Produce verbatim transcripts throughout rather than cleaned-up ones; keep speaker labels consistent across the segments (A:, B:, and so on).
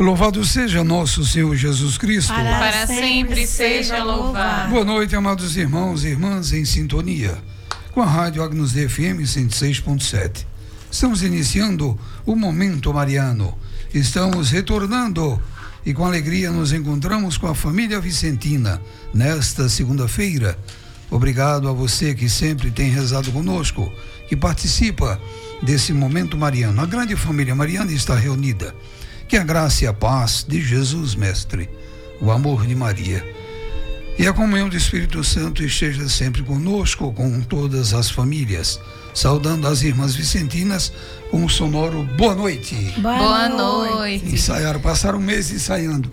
A: Louvado seja nosso Senhor Jesus Cristo.
B: Para, Para sempre seja louvado.
A: Boa noite, amados irmãos e irmãs em sintonia com a Rádio Agnus Dei F M cento e seis ponto sete. Estamos iniciando o Momento Mariano. Estamos retornando e com alegria nos encontramos com a família Vicentina nesta segunda-feira. Obrigado a você que sempre tem rezado conosco, que participa desse Momento Mariano. A grande família mariana está reunida. Que a graça e a paz de Jesus, Mestre, o amor de Maria e a comunhão do Espírito Santo esteja sempre conosco, com todas as famílias. Saudando as irmãs vicentinas com um sonoro boa noite.
B: Boa, boa noite.
A: Ensaiaram, passaram um mês ensaiando.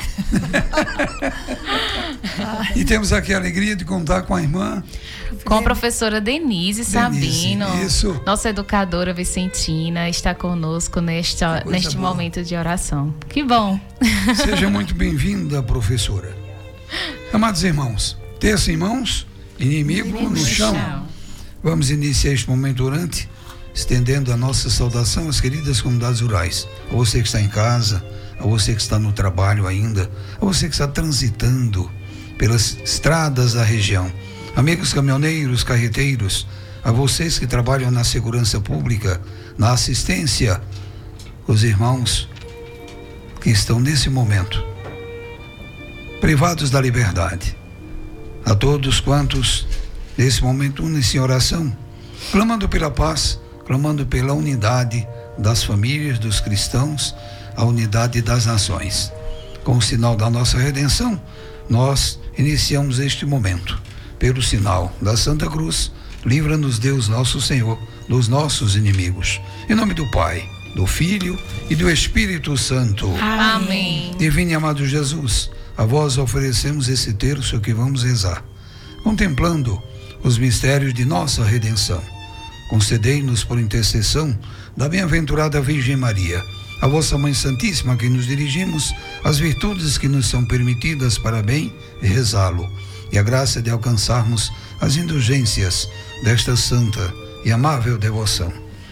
A: E temos aqui a alegria de contar com a irmã...
B: Com a professora Denise, Denise Sabino,
A: isso.
B: Nossa educadora vicentina, está conosco neste, neste momento de oração. Que bom!
A: Seja muito bem-vinda, professora. Amados irmãos, terça em mãos, inimigo, inimigo no chão. chão. Vamos iniciar este momento orante, estendendo a nossa saudação às queridas comunidades rurais. A você que está em casa, a você que está no trabalho ainda, a você que está transitando pelas estradas da região. Amigos caminhoneiros, carreteiros, a vocês que trabalham na segurança pública, na assistência, os irmãos que estão nesse momento privados da liberdade, a todos quantos nesse momento unem-se em oração, clamando pela paz, clamando pela unidade das famílias, dos cristãos, a unidade das nações. Com o sinal da nossa redenção, nós iniciamos este momento. Pelo sinal da Santa Cruz, livra-nos Deus nosso Senhor dos nossos inimigos. Em nome do Pai, do Filho e do Espírito Santo.
B: Amém.
A: Divino e amado Jesus, a vós oferecemos esse terço que vamos rezar, contemplando os mistérios de nossa redenção. Concedei-nos por intercessão da bem-aventurada Virgem Maria, a vossa Mãe Santíssima, que nos dirigimos às virtudes que nos são permitidas para bem rezá-lo, e a graça de alcançarmos as indulgências desta santa e amável devoção.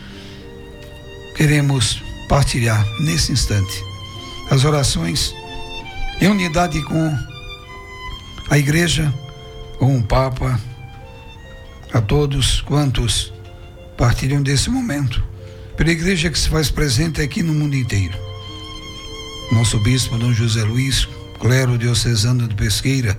A: Queremos partilhar nesse instante as orações em unidade com a Igreja, com o Papa, a todos quantos partilham desse momento, pela Igreja que se faz presente aqui no mundo inteiro. Nosso Bispo Dom José Luiz, clero diocesano de Pesqueira,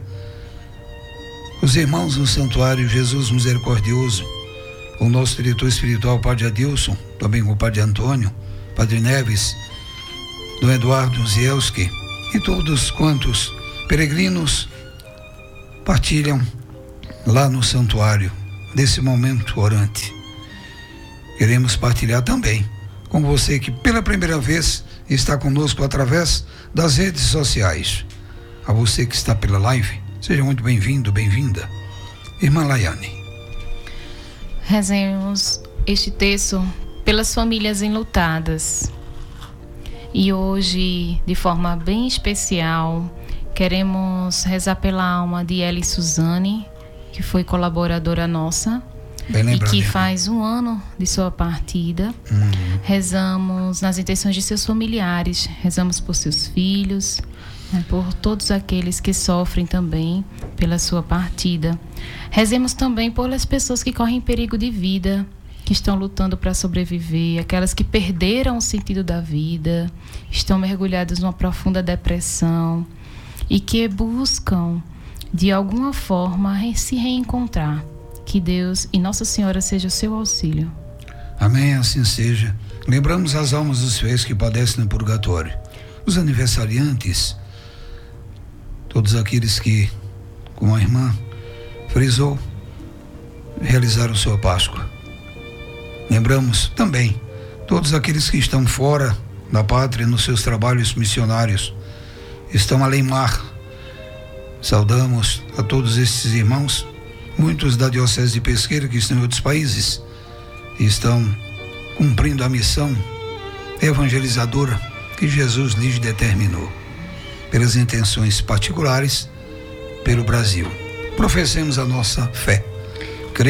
A: os irmãos no Santuário Jesus Misericordioso, o nosso diretor espiritual, Padre Adilson, também com o Padre Antônio, Padre Neves, Dom Eduardo Zielski e todos quantos peregrinos partilham lá no Santuário desse momento orante. Queremos partilhar também com você que pela primeira vez está conosco através das redes sociais. A você que está pela live, seja muito bem-vindo, bem-vinda. Irmã Laiane.
B: Rezemos este texto pelas famílias enlutadas. E hoje, de forma bem especial, queremos rezar pela alma de Eli Suzane, que foi colaboradora nossa e que faz um ano de sua partida. Uhum. Rezamos nas intenções de seus familiares, rezamos por seus filhos, por todos aqueles que sofrem também pela sua partida. Rezemos também pelas pessoas que correm perigo de vida, que estão lutando para sobreviver, aquelas que perderam o sentido da vida, estão mergulhadas numa profunda depressão e que buscam, de alguma forma, se reencontrar. Que Deus e Nossa Senhora seja o seu auxílio.
A: Amém, assim seja. Lembramos as almas dos fiéis que padecem no purgatório, os aniversariantes, todos aqueles que, como a irmã frisou, realizaram sua Páscoa. Lembramos também todos aqueles que estão fora da pátria nos seus trabalhos missionários, estão além mar. Saudamos a todos estes irmãos, muitos da Diocese de Pesqueira que estão em outros países e estão cumprindo a missão evangelizadora que Jesus lhes determinou, pelas intenções particulares, pelo Brasil. Professemos a nossa fé.